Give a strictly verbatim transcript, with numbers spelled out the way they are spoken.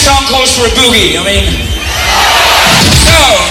song calls for a boogie. I mean, so.